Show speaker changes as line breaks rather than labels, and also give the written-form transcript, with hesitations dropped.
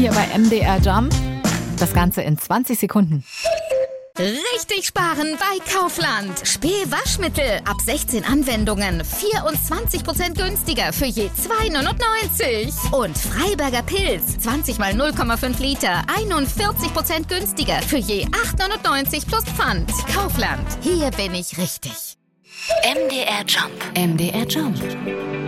hier bei MDR Jump. Das Ganze in 20 Sekunden.
Richtig sparen bei Kaufland. Spül-Waschmittel ab 16 Anwendungen 24% günstiger für je 2,99. Und Freiberger Pilz 20 mal 0,5 Liter 41% günstiger für je 8,99 plus Pfand. Kaufland. Hier bin ich richtig.
MDR Jump.
MDR Jump.